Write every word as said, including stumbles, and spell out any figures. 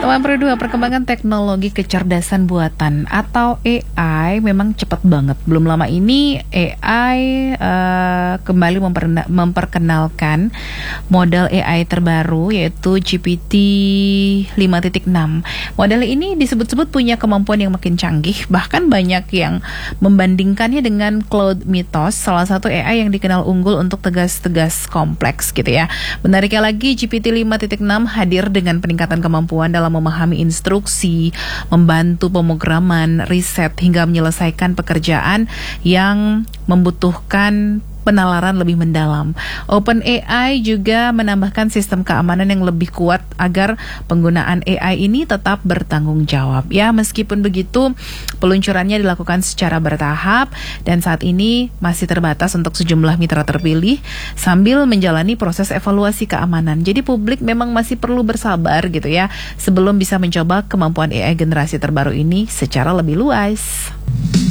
Nomor dua, perkembangan teknologi kecerdasan buatan atau A I memang cepat banget. Belum lama ini A I uh, kembali memperna- memperkenalkan model A I terbaru yaitu G P T lima titik enam. Model ini disebut-sebut punya kemampuan yang makin canggih, bahkan banyak yang membandingkannya dengan Claude Mythos, salah satu A I yang dikenal unggul untuk tugas-tugas kompleks gitu ya. Menariknya lagi, G P T lima titik enam hadir dengan peningkatan kemampuan dalam memahami instruksi, membantu pemrograman, riset, hingga menyelesaikan pekerjaan yang membutuhkan penalaran lebih mendalam. OpenAI juga menambahkan sistem keamanan yang lebih kuat agar penggunaan A I ini tetap bertanggung jawab. Ya, meskipun begitu, peluncurannya dilakukan secara bertahap dan saat ini masih terbatas untuk sejumlah mitra terpilih sambil menjalani proses evaluasi keamanan. Jadi publik memang masih perlu bersabar gitu ya sebelum bisa mencoba kemampuan A I generasi terbaru ini secara lebih luas.